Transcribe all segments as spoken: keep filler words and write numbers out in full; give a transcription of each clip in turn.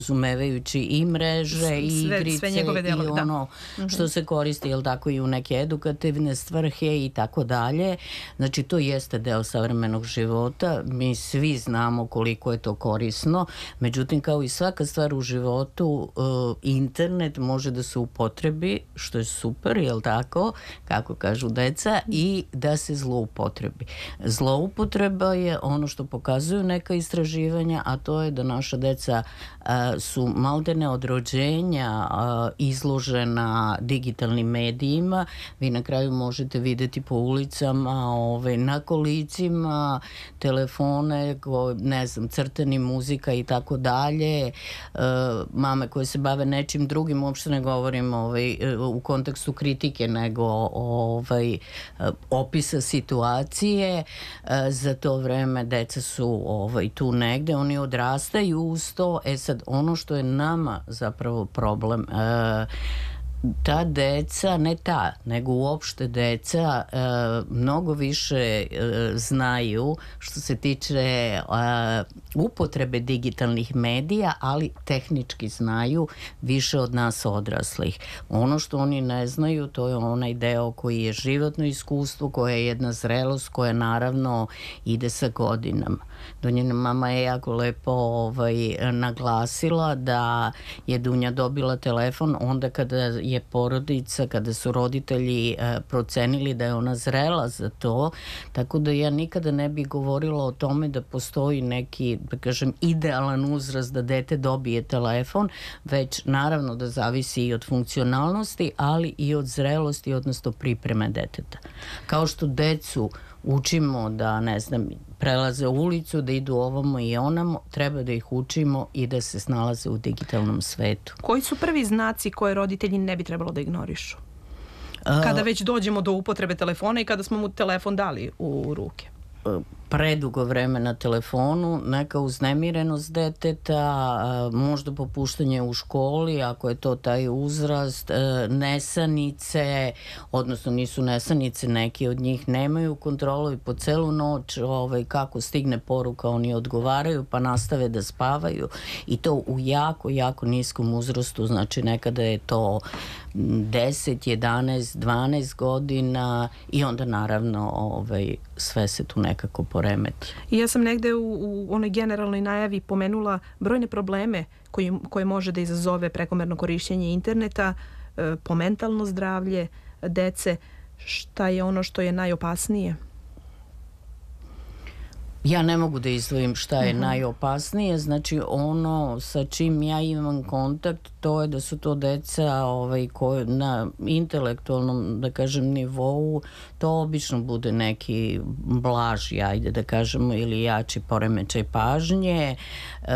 razumevajući i mreže i sve, igrice sve njegove delove, i ono da. što se koristi, jel tako, i u neke edukativne svrhe i tako dalje. Znači, to jeste deo savremenog života. Mi svi znamo koliko je to korisno. Međutim, kao i svaka stvar u životu, uh, internet može da se upotrebi, što je super, jel tako, kako kažu deca, i da se zloupotrebi. Zloupotreba je ono što pokazuju neka istraživanja, a to je da naša deca a, su maltene od rođenja a, izložena digitalnim medijima. Vi na kraju možete videti po ulicama, ove, na kolicima, telefone, ko, ne znam, crtani, muzika i tako dalje. Mame koje se bave nečim drugim, uopšte ne govorim ovaj, u kontekstu kritike, nego ovaj, opisa situacije. Za to vreme deca su ovaj, tu negde, oni odrastaju uz to. E sad, ono što je nama zapravo problem, e, ta deca, ne ta, nego uopšte deca e, mnogo više e, znaju što se tiče e, upotrebe digitalnih medija, ali tehnički znaju više od nas odraslih. Ono što oni ne znaju, to je onaj deo koji je životno iskustvo, koja je jedna zrelost, koja naravno ide sa godinama. Donjena mama je jako lepo ovaj, naglasila da je Dunja dobila telefon onda kada je porodica, kada su roditelji e, procenili da je ona zrela za to, tako da ja nikada ne bih govorila o tome da postoji neki, da kažem, idealan uzrast da dete dobije telefon, već naravno da zavisi i od funkcionalnosti, ali i od zrelosti, odnosno pripreme deteta. Kao što decu učimo da, ne znam, prelaze ulicu, da idu ovamo i onamo, treba da ih učimo i da se snalaze u digitalnom svetu. Koji su prvi znaci koje roditelji ne bi trebalo da ignorišu? Kada već dođemo do upotrebe telefona i kada smo mu telefon dali u ruke? Predugo vreme na telefonu, neka uznemirenost deteta, možda popuštanje u školi, ako je to taj uzrast, nesanice, odnosno nisu nesanice, neki od njih nemaju kontrolu i po celu noć ovaj, kako stigne poruka oni odgovaraju pa nastave da spavaju i to u jako, jako niskom uzrastu, znači nekada je to deset, jedanaest, dvanaest godina i onda naravno ovaj, sve se tu nekako poremeti. I ja sam negde u, u onoj generalnoj najavi pomenula brojne probleme koji, koje može da izazove prekomerno korišćenje interneta e, po mentalno zdravlje dece. Šta je ono što je najopasnije? Ja ne mogu da izdvojim šta je uh-huh. najopasnije, znači ono sa čim ja imam kontakt, to je da su to deca ovaj, koje na intelektualnom, da kažem, nivou, to obično bude neki blaži, ajde da kažemo, ili jači poremećaj pažnje, e,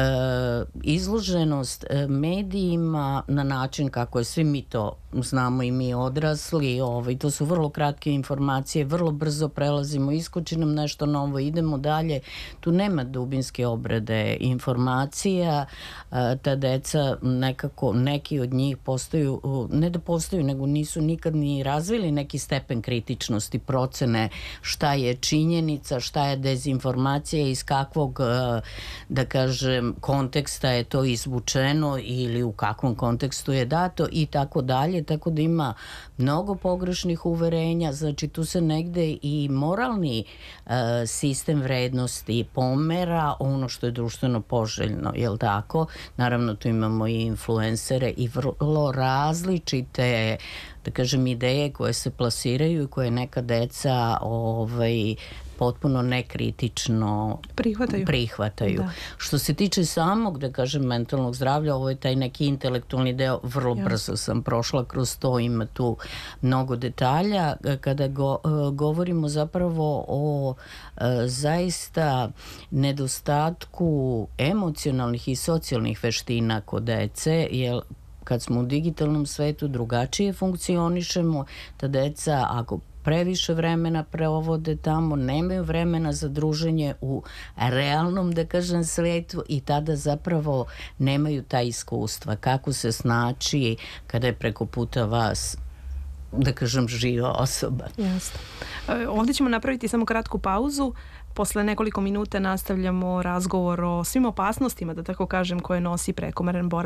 izloženost medijima na način kako je svi mi to znamo i mi odrasli, ovaj, to su vrlo kratke informacije, vrlo brzo prelazimo, iskoči nam nešto novo, idemo dalje. Tu nema dubinske obrade informacija, ta deca nekako, neki od njih postaju, ne da postaju, nego nisu nikad ni razvili neki stepen kritičnosti, procene šta je činjenica, šta je dezinformacija, iz kakvog, da kažem, konteksta je to izvučeno ili u kakvom kontekstu je dato i tako dalje, tako da ima mnogo pogrešnih uverenja, znači tu se negde i moralni uh, sistem vrednosti pomera ono što je društveno poželjno, jel tako? Naravno tu imamo i influencere i vrlo različite, da kažem, ideje koje se plasiraju i koje neka deca ovaj, potpuno nekritično prihvataju. prihvataju. Da. Što se tiče samog, da kažem, mentalnog zdravlja, ovo je taj neki intelektualni deo, vrlo ja. brzo sam prošla kroz to, ima tu mnogo detalja. Kada go, govorimo zapravo o e, zaista nedostatku emocionalnih i socijalnih veština kod dece, jer kad smo u digitalnom svetu drugačije funkcionišemo, ta deca, ako previše vremena provode tamo, nemaju vremena za druženje u realnom, da kažem, svetu i tada zapravo nemaju ta iskustva. Kako se snaći kada je preko puta vas, da kažem, živa osoba. Jasno. Ovdje ćemo napraviti samo kratku pauzu, Posle nekoliko minuta nastavljamo razgovor o svim opasnostima, da tako kažem, koje nosi prekomeran boravak